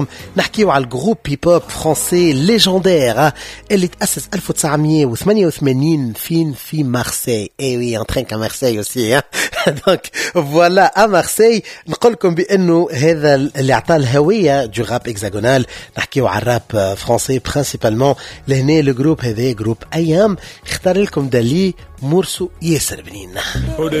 نحكيو على الجروب بي بوب فرنسي ليجندير اللي تأسس 1988 فين في مارسي. اي وي ان ترين كا مارسي اوسي دونك فوالا ا مارسي. نقول لكم بانه هذا اللي عطى الهويه دو راب اكزاغونال. نحكيو على الراب فرنسي برينسيبالمون لهنا. الجروب هذا جروب ايام اختار لكم دالي مورسو ياسر بنين.